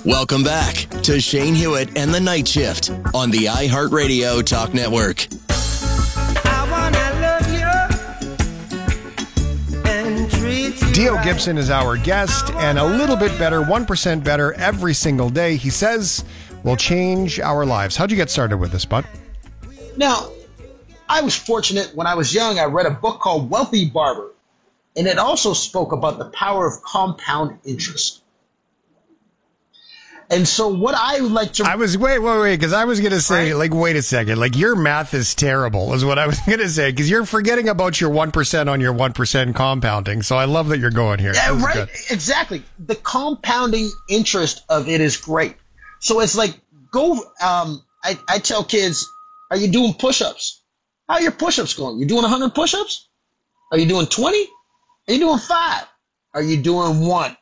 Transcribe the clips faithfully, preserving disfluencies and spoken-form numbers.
Welcome back to Shane Hewitt and the Night Shift on the iHeartRadio Talk Network. Dio Gibson is our guest, and a little bit better, one percent better every single day, he says, will change our lives. How'd you get started with this, bud? Now, I was fortunate when I was young. I read a book called Wealthy Barber, and it also spoke about the power of compound interest. And so what I would like to... I was, wait, wait, wait, because I was going to say, right? like, wait a second, like, your math is terrible, is what I was going to say, because you're forgetting about your one percent on your one percent compounding, so I love that you're going here. Yeah, right, good. Exactly. The compounding interest of it is great. So it's like, go, um, I, I tell kids, are you doing push-ups? How are your push-ups going? You doing one hundred push-ups? Are you doing twenty? Are you doing five? Are you doing one?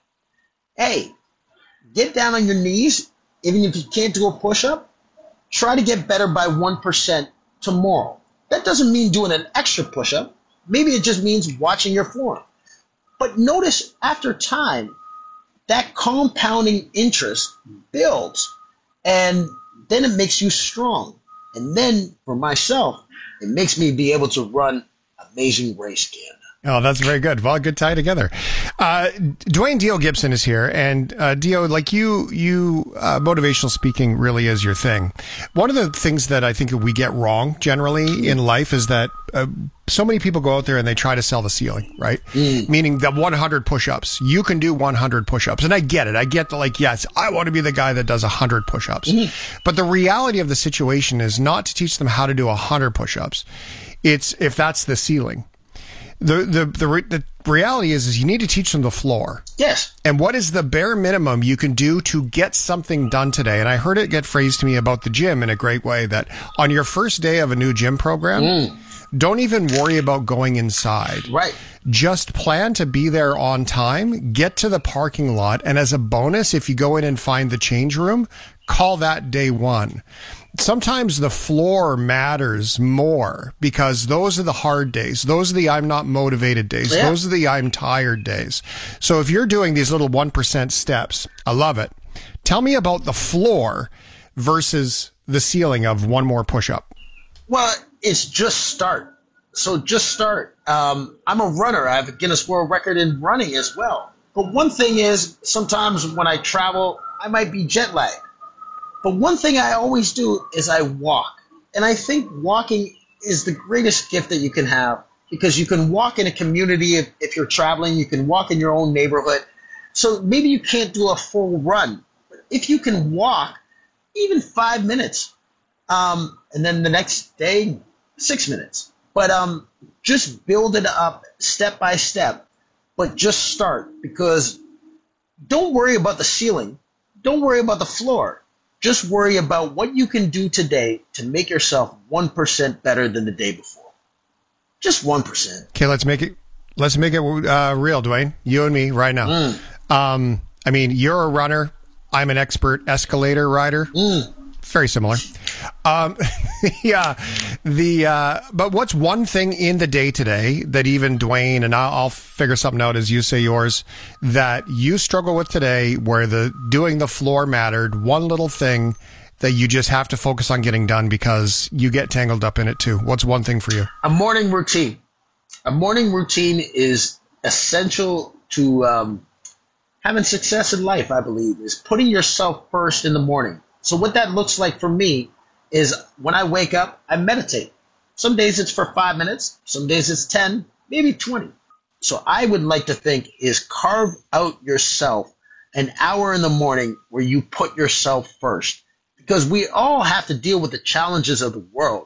Hey, get down on your knees. Even if you can't do a push-up, try to get better by one percent tomorrow. That doesn't mean doing an extra push-up. Maybe it just means watching your form. But notice after time, that compounding interest builds, and then it makes you strong. And then, for myself, it makes me be able to run Amazing Race Canada. Oh, that's very good. Well, good tie together. Uh, Dwayne Dio Gibson is here, and uh, Dio, like you, you uh, motivational speaking really is your thing. One of the things that I think we get wrong generally in life is that uh, so many people go out there and they try to sell the ceiling, right? Mm. Meaning the one hundred push-ups. You can do one hundred push-ups, and I get it. I get the like, yes, I want to be the guy that does one hundred push-ups. Mm. But the reality of the situation is not to teach them how to do one hundred push-ups. It's if that's the ceiling. The, the the the reality is is you need to teach them the floor. Yes. And what is the bare minimum you can do to get something done today? And I heard it get phrased to me about the gym in a great way, that on your first day of a new gym program, mm. don't even worry about going inside. Right. Just plan to be there on time, get to the parking lot, and as a bonus, if you go in and find the change room, call that day one. Sometimes the floor matters more because those are the hard days. Those are the I'm not motivated days. Yeah. Those are the I'm tired days. So if you're doing these little one percent steps, I love it. Tell me about the floor versus the ceiling of one more push-up. Well, it's just start. So just start. Um, I'm a runner. I have a Guinness World Record in running as well. But one thing is, sometimes when I travel, I might be jet lagged. But one thing I always do is I walk. And I think walking is the greatest gift that you can have, because you can walk in a community. If, if you're traveling, you can walk in your own neighborhood. So maybe you can't do a full run. But if you can walk even five minutes, um, and then the next day, six minutes. But um, just build it up step by step. But just start, because don't worry about the ceiling. Don't worry about the floor. Just worry about what you can do today to make yourself one percent better than the day before. Just one percent. Okay, let's make it let's make it uh, real, Dwayne. You and me right now. Mm. Um, I mean, you're a runner. I'm an expert escalator rider. Mm. Very similar. Um, yeah. The uh, but what's one thing in the day today that even Dwayne, and I'll, I'll figure something out as you say yours, that you struggle with today, where the doing the floor mattered? One little thing that you just have to focus on getting done because you get tangled up in it too. What's one thing for you? A morning routine. A morning routine is essential to um, having success in life, I believe, is putting yourself first in the morning. So what that looks like for me is when I wake up, I meditate. Some days it's for five minutes. Some days it's ten, maybe twenty. So I would like to think is carve out yourself an hour in the morning where you put yourself first. Because we all have to deal with the challenges of the world.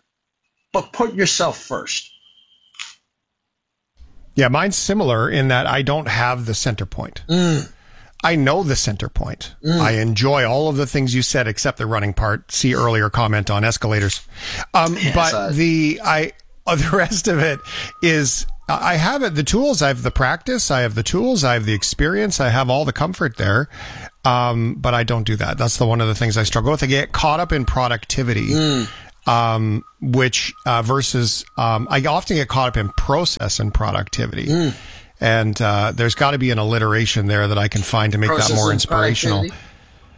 But put yourself first. Yeah, mine's similar in that I don't have the center point. Mm. I know the center point. Mm. I enjoy all of the things you said except the running part. See earlier comment on escalators. Um, yes, but uh, the I uh, the rest of it is I have it. The tools. I have the practice. I have the tools. I have the experience. I have all the comfort there. Um, but I don't do that. That's the one of the things I struggle with. I get caught up in productivity. Mm. Um, which uh, versus um, I often get caught up in process and productivity. Mm. And uh, there's got to be an alliteration there that I can find to make Process that more inspirational.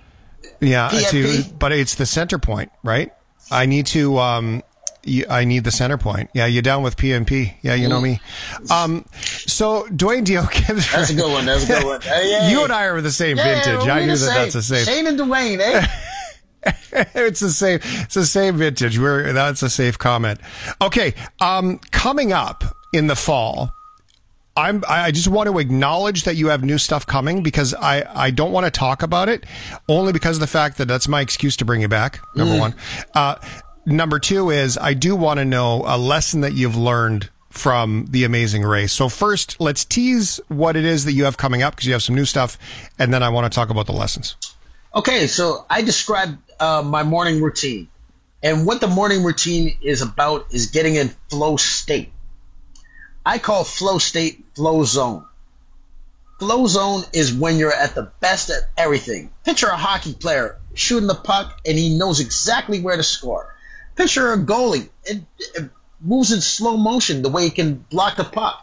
Yeah, P F P. to, but it's the center point, right? I need to. Um, y- I need the center point. Yeah, you're down with P M P. Yeah, you know me. Um, so Dwayne Dio Gibson. That's a good one. That's a good one. Hey, hey. You and I are the same Yeah, vintage. we're I the knew that same. that's the same. Shane and Dwayne, eh? It's the same. It's the same vintage. We're that's a safe comment. Okay, um, coming up in the fall. I'm, I just want to acknowledge that you have new stuff coming because I, I don't want to talk about it only because of the fact that that's my excuse to bring you back. Number mm. one. Uh, number two is I do want to know a lesson that you've learned from The Amazing Race. So first, let's tease what it is that you have coming up because you have some new stuff. And then I want to talk about the lessons. Okay. So I described uh, my morning routine, and what the morning routine is about is getting in flow state. I call flow state flow zone. Flow zone is when you're at the best at everything. Picture a hockey player shooting the puck and he knows exactly where to score. Picture a goalie. It, it moves in slow motion the way he can block the puck.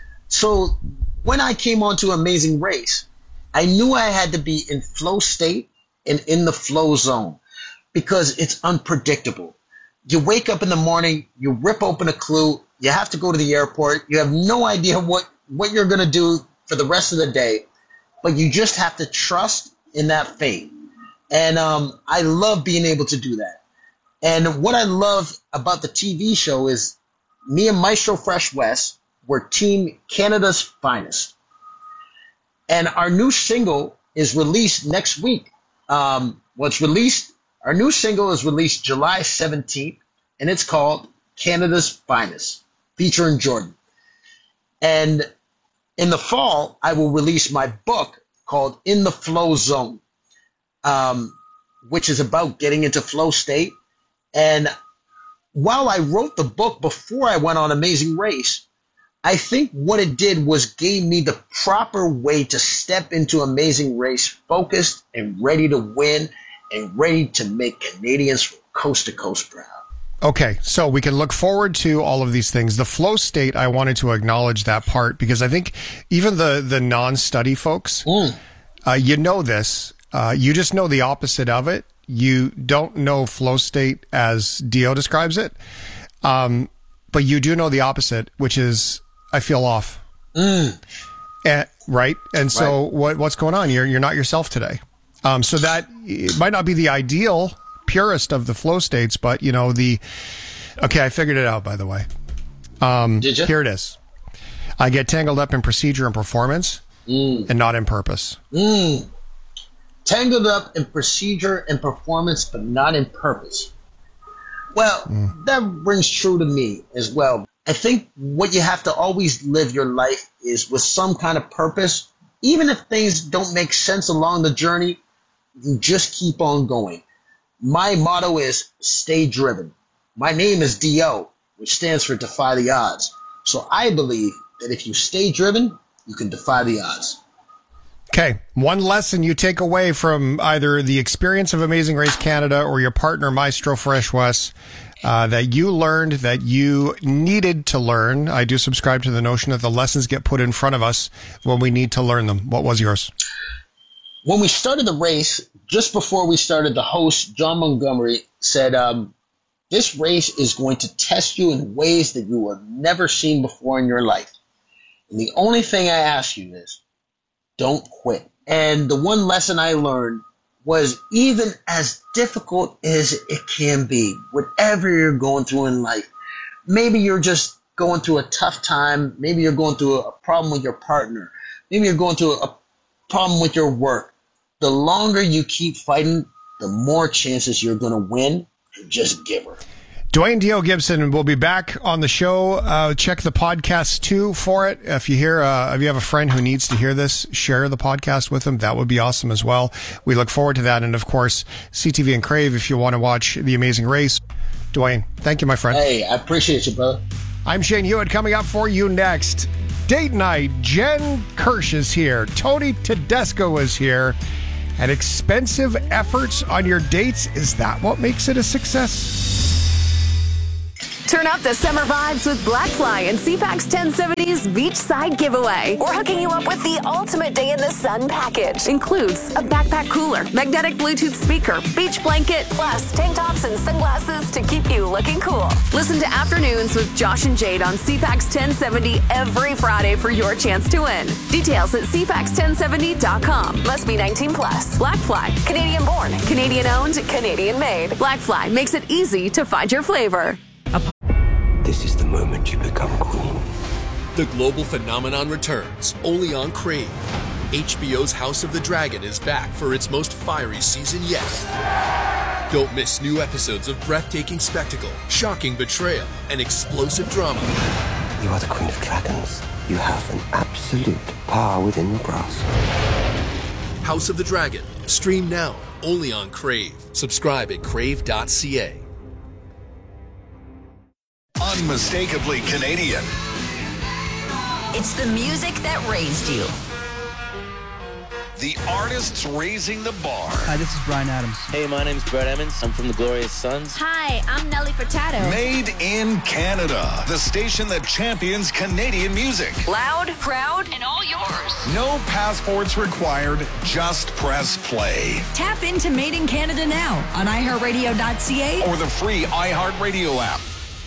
So when I came onto Amazing Race, I knew I had to be in flow state and in the flow zone because it's unpredictable. You wake up in the morning, you rip open a clue, you have to go to the airport. You have no idea what, what you're going to do for the rest of the day, but you just have to trust in that faith. And um, I love being able to do that. And what I love about the T V show is me and Maestro Fresh Wes were Team Canada's Finest. And our new single is released next week. Um, well, it's released, our new single is released July seventeenth, and it's called Canada's Finest, featuring Jordan. And in the fall, I will release my book called In the Flow Zone, um, which is about getting into flow state. And while I wrote the book before I went on Amazing Race, I think what it did was gave me the proper way to step into Amazing Race focused and ready to win and ready to make Canadians from coast to coast proud. Okay, so we can look forward to all of these things. The flow state, I wanted to acknowledge that part because I think even the, the non-study folks, mm. uh, you know this, uh, you just know the opposite of it. You don't know flow state as Dio describes it, um, but you do know the opposite, which is I feel off. Mm. And, right? And so right. what what's going on? You're you're not yourself today. Um, so that it might not be the ideal purest of the flow states, but you know the. Okay, I figured it out. By the way, um, did you? Here it is. I get tangled up in procedure and performance, mm. and not in purpose. Mm. Tangled up in procedure and performance, but not in purpose. Well, mm. that rings true to me as well. I think what you have to always live your life is with some kind of purpose. Even if things don't make sense along the journey, you just keep on going. My motto is stay driven. My name is D O, which stands for Defy the Odds. So I believe that if you stay driven, you can defy the odds. Okay, one lesson you take away from either the experience of Amazing Race Canada or your partner, Maestro Fresh Wes, uh, that you learned that you needed to learn. I do subscribe to the notion that the lessons get put in front of us when we need to learn them. What was yours? When we started the race, just before we started, the host, John Montgomery, said, um, this race is going to test you in ways that you have never seen before in your life. And the only thing I ask you is, don't quit. And the one lesson I learned was even as difficult as it can be, whatever you're going through in life, maybe you're just going through a tough time. Maybe you're going through a problem with your partner. Maybe you're going through a problem with your work. The longer you keep fighting, the more chances you're going to win. And just give her. Dwayne Dio Gibson will be back on the show. Uh, check the podcast too for it. If you hear, uh, if you have a friend who needs to hear this, share the podcast with them. That would be awesome as well. We look forward to that. And of course, C T V and Crave if you want to watch The Amazing Race. Dwayne, thank you, my friend. Hey, I appreciate you, brother. I'm Shane Hewitt. Coming up for you next. Date night. Jen Kirsch is here. Tony Tedesco is here. And expensive efforts on your dates, is that what makes it a success? Turn up the summer vibes with Blackfly and C PAC's ten seventy's Beachside Giveaway. We're hooking you up with the ultimate day in the sun package. Includes a backpack cooler, magnetic Bluetooth speaker, beach blanket, plus tank tops and sunglasses to keep you looking cool. Listen to Afternoons with Josh and Jade on C PAC's ten seventy every Friday for your chance to win. Details at C PACs ten seventy dot com. Must be nineteen plus. Blackfly, Canadian born, Canadian owned, Canadian made. Blackfly makes it easy to find your flavor. This is the moment you become queen. The global phenomenon returns, only on Crave. H B O's House of the Dragon is back for its most fiery season yet. Don't miss new episodes of breathtaking spectacle, shocking betrayal, and explosive drama. You are the queen of dragons. You have an absolute power within your grasp. House of the Dragon. Stream now, only on Crave. Subscribe at crave dot c a. Unmistakably Canadian. It's the music that raised you. The artists raising the bar. Hi, this is Bryan Adams. Hey, my name's Brett Emmons. I'm from the Glorious Sons. Hi, I'm Nelly Furtado. Made in Canada. The station that champions Canadian music. Loud, proud, and all yours. No passports required. Just press play. Tap into Made in Canada now on i heart radio dot c a or the free iHeartRadio app.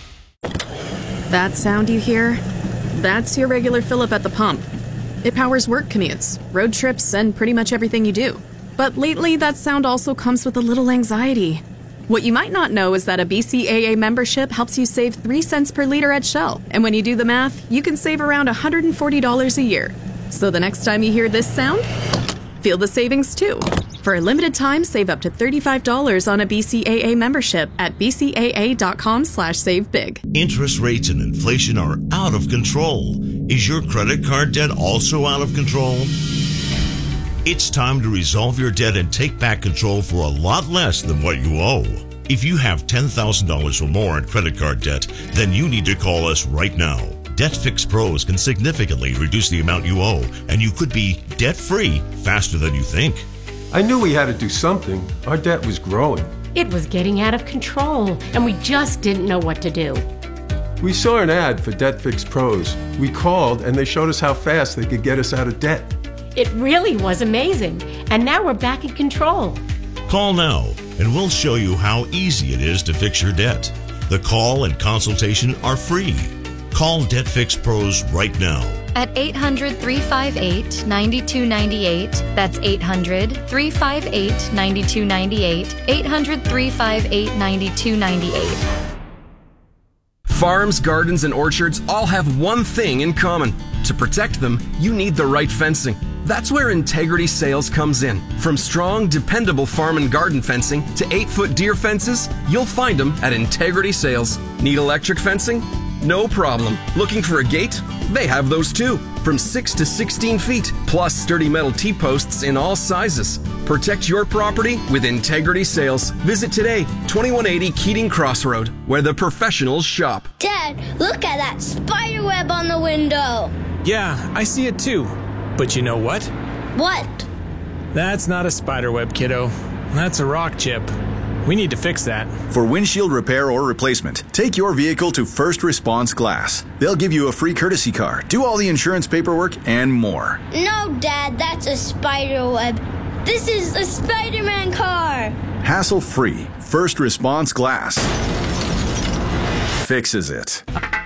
That sound you hear? That's your regular fill-up at the pump. It powers work commutes, road trips, and pretty much everything you do. But lately, that sound also comes with a little anxiety. What you might not know is that a B C A A membership helps you save three cents per liter at Shell. And when you do the math, you can save around one hundred forty dollars a year. So the next time you hear this sound, feel the savings too. For a limited time, save up to thirty-five dollars on a B C A A membership at b c a a dot com slash save big. Interest rates and inflation are out of control. Is your credit card debt also out of control? It's time to resolve your debt and take back control for a lot less than what you owe. If you have ten thousand dollars or more in credit card debt, then you need to call us right now. DebtFix Pros can significantly reduce the amount you owe, and you could be debt-free faster than you think. I knew we had to do something. Our debt was growing. It was getting out of control, and we just didn't know what to do. We saw an ad for DebtFix Pros. We called, and they showed us how fast they could get us out of debt. It really was amazing, and now we're back in control. Call now, and we'll show you how easy it is to fix your debt. The call and consultation are free. Call DebtFix Pros right now. At eight hundred, three five eight, nine two nine eight. That's eight hundred, three five eight, nine two nine eight. eight hundred, three five eight, nine two nine eight. Farms, gardens, and orchards all have one thing in common. To protect them, you need the right fencing. That's where Integrity Sales comes in. From strong, dependable farm and garden fencing to eight-foot deer fences, you'll find them at Integrity Sales. Need electric fencing? No problem. Looking for a gate? They have those too. From six to sixteen feet, plus sturdy metal T-posts in all sizes. Protect your property with Integrity Sales. Visit today, twenty-one eighty Keating Crossroad, where the professionals shop. Dad, look at that spider web on the window. Yeah, I see it too. But you know what? What? That's not a spider web, kiddo. That's a rock chip. We need to fix that. For windshield repair or replacement, take your vehicle to First Response Glass. They'll give you a free courtesy car, do all the insurance paperwork, and more. No, Dad, that's a spider web. This is a Spider-Man car. Hassle-free. First Response Glass fixes it.